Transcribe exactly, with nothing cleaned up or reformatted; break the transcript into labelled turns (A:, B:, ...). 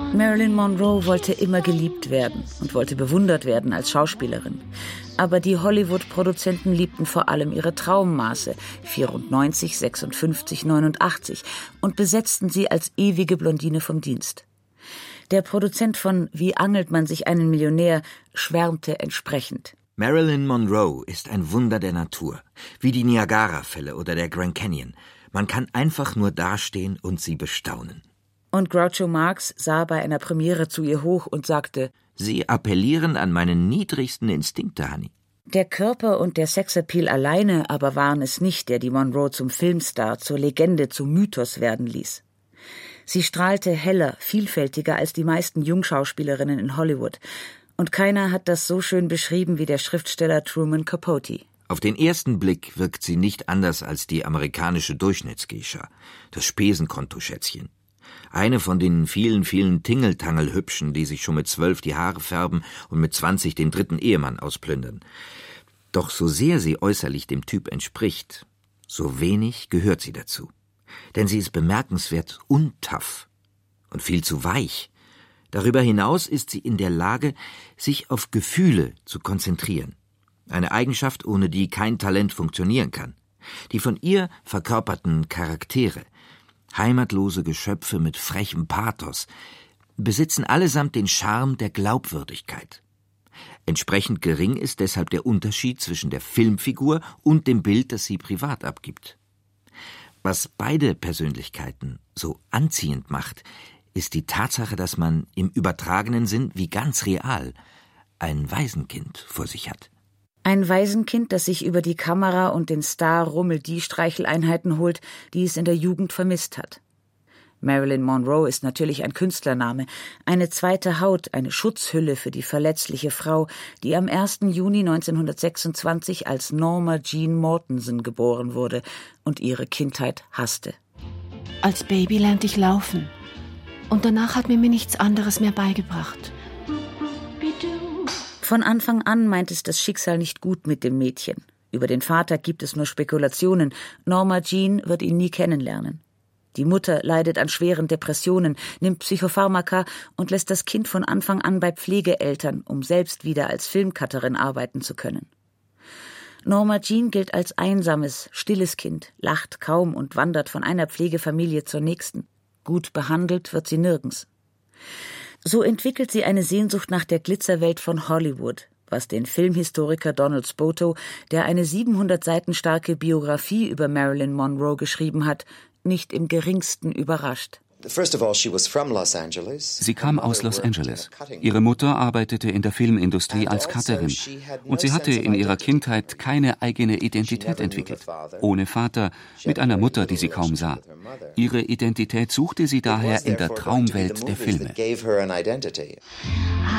A: Marilyn Monroe wollte immer geliebt werden und wollte bewundert werden als Schauspielerin. Aber die Hollywood-Produzenten liebten vor allem ihre Traummaße, vierundneunzig, sechsundfünfzig, neunundachtzig, und besetzten sie als ewige Blondine vom Dienst. Der Produzent von Wie angelt man sich einen Millionär schwärmte entsprechend.
B: Marilyn Monroe ist ein Wunder der Natur, wie die Niagara-Fälle oder der Grand Canyon. Man kann einfach nur dastehen und sie bestaunen.
A: Und Groucho Marx sah bei einer Premiere zu ihr hoch und sagte:
B: Sie appellieren an meine niedrigsten Instinkte, Honey.
A: Der Körper und der Sexappeal alleine aber waren es nicht, der die Monroe zum Filmstar, zur Legende, zum Mythos werden ließ. Sie strahlte heller, vielfältiger als die meisten Jungschauspielerinnen in Hollywood. Und keiner hat das so schön beschrieben wie der Schriftsteller Truman Capote.
B: Auf den ersten Blick wirkt sie nicht anders als die amerikanische Durchschnittsgeisha, das Spesenkontoschätzchen. Eine von den vielen, vielen Tingeltangel-Hübschen, die sich schon mit zwölf die Haare färben und mit zwanzig den dritten Ehemann ausplündern. Doch so sehr sie äußerlich dem Typ entspricht, so wenig gehört sie dazu. Denn sie ist bemerkenswert untough und viel zu weich. Darüber hinaus ist sie in der Lage, sich auf Gefühle zu konzentrieren. Eine Eigenschaft, ohne die kein Talent funktionieren kann. Die von ihr verkörperten Charaktere, heimatlose Geschöpfe mit frechem Pathos, besitzen allesamt den Charme der Glaubwürdigkeit. Entsprechend gering ist deshalb der Unterschied zwischen der Filmfigur und dem Bild, das sie privat abgibt. Was beide Persönlichkeiten so anziehend macht, ist die Tatsache, dass man im übertragenen Sinn wie ganz real ein Waisenkind vor sich hat.
A: Ein Waisenkind, das sich über die Kamera und den Star-Rummel die Streicheleinheiten holt, die es in der Jugend vermisst hat. Marilyn Monroe ist natürlich ein Künstlername, eine zweite Haut, eine Schutzhülle für die verletzliche Frau, die am ersten Juni neunzehnhundertsechsundzwanzig als Norma Jean Mortensen geboren wurde und ihre Kindheit hasste.
C: Als Baby lernte ich laufen und danach hat mir mir nichts anderes mehr beigebracht.
A: Von Anfang an meint es das Schicksal nicht gut mit dem Mädchen. Über den Vater gibt es nur Spekulationen. Norma Jean wird ihn nie kennenlernen. Die Mutter leidet an schweren Depressionen, nimmt Psychopharmaka und lässt das Kind von Anfang an bei Pflegeeltern, um selbst wieder als Filmcutterin arbeiten zu können. Norma Jean gilt als einsames, stilles Kind, lacht kaum und wandert von einer Pflegefamilie zur nächsten. Gut behandelt wird sie nirgends. So entwickelt sie eine Sehnsucht nach der Glitzerwelt von Hollywood, was den Filmhistoriker Donald Spoto, der eine siebenhundert Seiten starke Biografie über Marilyn Monroe geschrieben hat, nicht im geringsten überrascht.
D: Sie kam aus Los Angeles. Ihre Mutter arbeitete in der Filmindustrie als Cutterin und sie hatte in ihrer Kindheit keine eigene Identität entwickelt. Ohne Vater, mit einer Mutter, die sie kaum sah. Ihre Identität suchte sie daher in der Traumwelt der Filme.